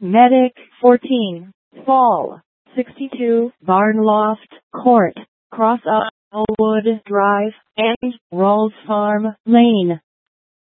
Medic 14, Fall 62, Barnloft Court, Cross Elwood Drive, and Rolls Farm Lane.